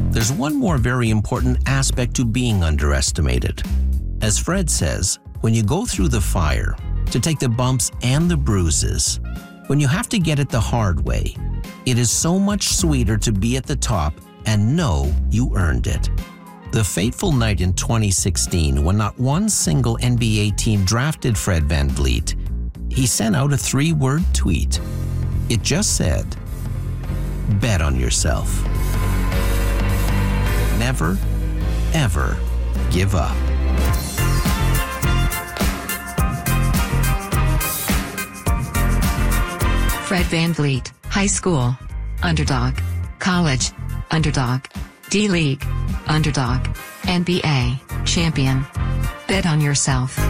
There's one more very important aspect to being underestimated. As Fred says, when you go through the fire, to take the bumps and the bruises, when you have to get it the hard way, it is so much sweeter to be at the top and know you earned it. The fateful night in 2016 when not one single NBA team drafted Fred VanVleet, he sent out a 3-word tweet. It just said, "Bet on yourself. Never, ever give up." Fred VanVleet, high school, underdog. College, underdog. D-League, underdog. NBA, champion. Bet on yourself.